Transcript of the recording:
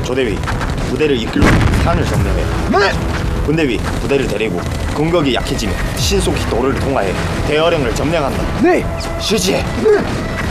조대위, 부대를 이끌고 산을 점령해. 네! 군대위, 부대를 데리고 공격이 약해지면 신속히 도로를 통과해 대어령을 점령한다. 네! 실시해. 네!